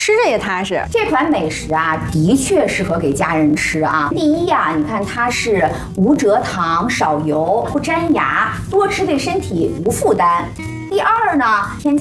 吃着也踏实。 这款美食啊，的确适合给家人吃啊。第一呀，你看它是无蔗糖、少油、不粘牙，多吃对身体无负担。第二呢，添加